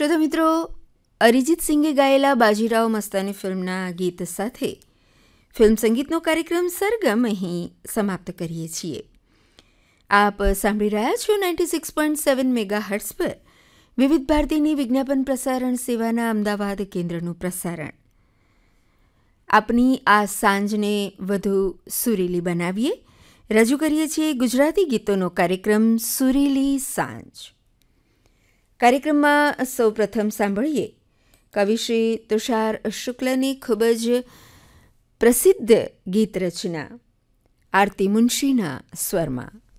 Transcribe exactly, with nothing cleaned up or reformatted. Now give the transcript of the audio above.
શ્રોતા મિત્રો, અરિજીત સિંઘે ગાયેલા બાજીરાવ મસ્તાની ફિલ્મના ગીત સાથે ફિલ્મ સંગીતનો કાર્યક્રમ સરગમ અહીં સમાપ્ત કરીએ છીએ. આપ સાંભળી રહ્યા છો ninety six point seven mega hertz પર વિવિધ ભારતીની વિજ્ઞાપન પ્રસારણ સેવાના અમદાવાદ કેન્દ્રનું પ્રસારણ. આપની આ સાંજને વધુ સુરીલી બનાવીએ રજૂ કરીએ છીએ ગુજરાતી ગીતોનો કાર્યક્રમ સુરીલી સાંજ. કાર્યક્રમમાં સૌપ્રથમ સાંભળીએ કવિશ્રી તુષાર શુક્લની ખૂબ જ પ્રસિદ્ધ ગીત રચના આરતી મુનશીના સ્વરમાં.